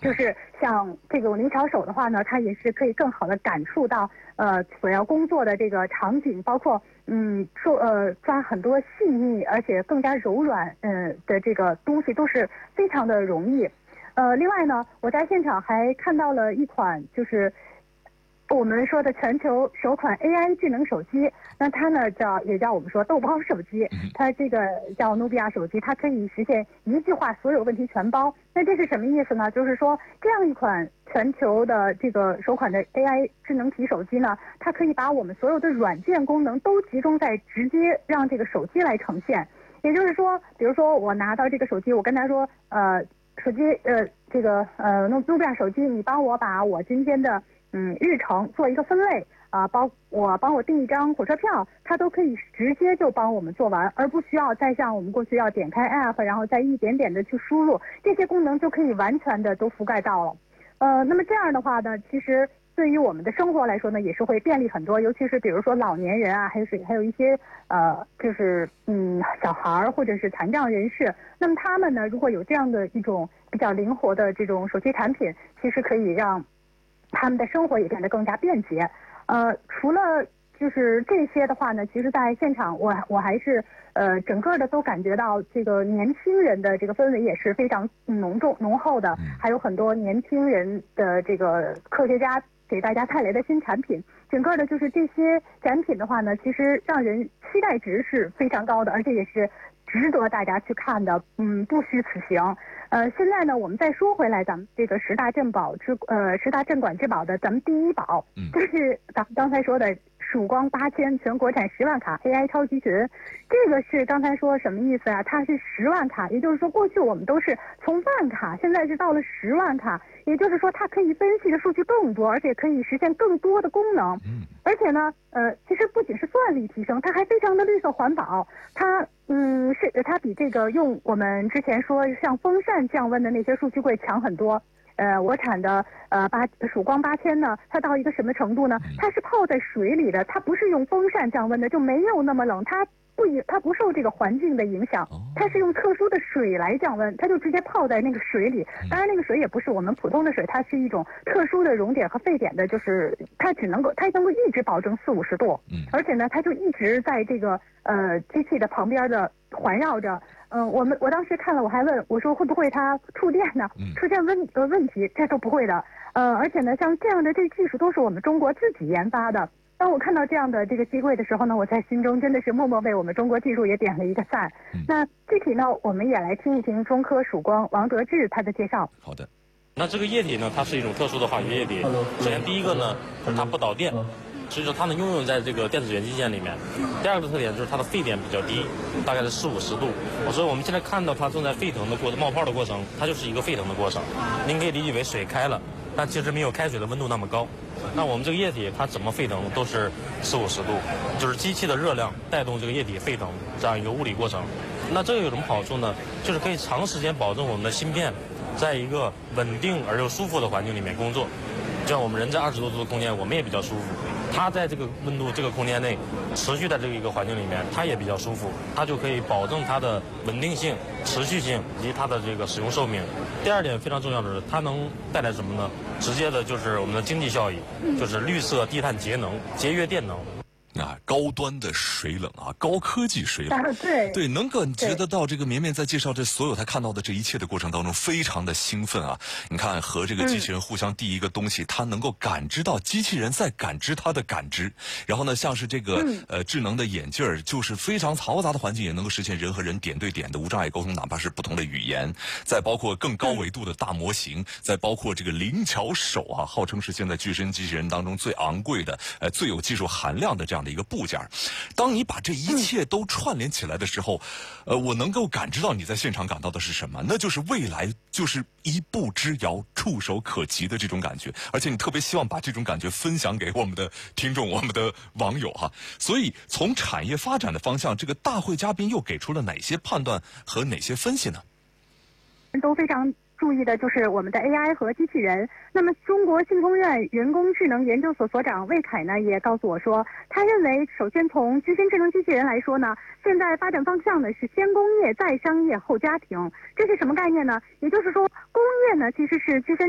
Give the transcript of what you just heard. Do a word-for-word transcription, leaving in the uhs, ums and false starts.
就是像这种灵巧手的话呢，它也是可以更好的感触到呃所要工作的这个场景，包括嗯说呃抓很多细腻而且更加柔软嗯的这个东西都是非常的容易。呃，另外呢，我在现场还看到了一款就是我们说的全球首款 A I 智能手机，那它呢叫也叫我们说豆包手机，它这个叫努比亚手机，它可以实现一句话所有问题全包。那这是什么意思呢？就是说这样一款全球的这个首款的 A I 智能体手机呢，它可以把我们所有的软件功能都集中在直接让这个手机来呈现。也就是说，比如说我拿到这个手机，我跟他说，呃，手机呃这个呃努努比亚手机，你帮我把我今天的嗯，日程做一个分类啊，包我帮我订一张火车票，它都可以直接就帮我们做完，而不需要再像我们过去要点开 app， 然后再一点点的去输入，这些功能就可以完全的都覆盖到了。呃，那么这样的话呢，其实对于我们的生活来说呢，也是会便利很多，尤其是比如说老年人啊，还有是还有一些呃，就是嗯小孩儿或者是残障人士，那么他们呢，如果有这样的一种比较灵活的这种手机产品，其实可以让他们的生活也变得更加便捷。呃，除了就是这些的话呢，其实在现场我我还是呃整个的都感觉到这个年轻人的这个氛围也是非常浓重浓厚的，还有很多年轻人的这个科学家给大家带来的新产品。整个的就是这些展品的话呢，其实让人期待值是非常高的，而且也是值得大家去看的，嗯，不虚此行。呃，现在呢，我们再说回来，咱们这个十大镇宝之呃十大镇馆之宝的咱们第一宝，就是咱们刚才说的曙光八千全国产十万卡 A I 超级群。这个是刚才说什么意思啊？它是十万卡，也就是说过去我们都是从万卡，现在是到了十万卡，也就是说它可以分析的数据更多，而且可以实现更多的功能。而且呢，呃，其实不仅是算力提升，它还非常的绿色环保。它嗯是它比这个用我们之前说像风扇降温的那些数据柜强很多。呃，我产的呃八曙光八千呢，它到一个什么程度呢？它是泡在水里的，它不是用风扇降温的，就没有那么冷，它不它不受这个环境的影响，它是用特殊的水来降温，它就直接泡在那个水里。当然，那个水也不是我们普通的水，它是一种特殊的熔点和沸点的，就是它只能够它能够一直保证四五十度，而且呢，它就一直在这个呃机器的旁边的环绕着。嗯，我们我当时看了，我还问我说会不会它触电呢？出现问呃问题，这都不会的。呃，而且呢，像这样的这个技术都是我们中国自己研发的。当我看到这样的这个机会的时候呢，我在心中真的是默默为我们中国技术也点了一个赞。那具体呢，我们也来听一听中科曙光王德志他的介绍。 好的。 那这个液体呢，它是一种特殊的化学液体。首先第一个呢，它不导电。所以说它能应用在这个电子元器件里面。第二个特点就是它的沸点比较低，大概是四五十度。所以我们现在看到它正在沸腾的过程、冒泡的过程，它就是一个沸腾的过程。您可以理解为水开了，但其实没有开水的温度那么高。那我们这个液体它怎么沸腾都是四五十度，就是机器的热量带动这个液体沸腾这样一个物理过程。那这个有什么好处呢？就是可以长时间保证我们的芯片在一个稳定而又舒服的环境里面工作。就像我们人在二十多度的空间，我们也比较舒服。它在这个温度、这个空间内持续在这个一个环境里面，它也比较舒服，它就可以保证它的稳定性、持续性以及它的这个使用寿命。第二点非常重要的是，它能带来什么呢？直接的就是我们的经济效益，就是绿色低碳节能、节约电能。 啊，高端的水冷啊，高科技水冷， 啊、对对，能感觉得到这个绵绵在介绍这所有他看到的这一切的过程当中，非常的兴奋啊！你看，和这个机器人互相递一个东西，他、嗯、能够感知到机器人在感知他的感知，然后呢，像是这个、嗯、呃智能的眼镜儿，就是非常嘈杂的环境也能够实现人和人点对点的无障碍沟通，哪怕是不同的语言。再包括更高维度的大模型，嗯、再包括这个灵巧手啊，号称是现在具身机器人当中最昂贵的、呃最有技术含量的这样的一个部件。当你把这一切都串联起来的时候，呃，我能够感知到你在现场感到的是什么？那就是未来就是一步之遥、触手可及的这种感觉，而且你特别希望把这种感觉分享给我们的听众、我们的网友哈。所以从产业发展的方向，这个大会嘉宾又给出了哪些判断和哪些分析呢？ 都非常注意的就是我们的 A I 和机器人。那么中国信通院人工智能研究所所长魏凯呢也告诉我说，他认为首先从居身智能机器人来说呢，现在发展方向呢是先工业再商业后家庭。这是什么概念呢？也就是说工业呢其实是居身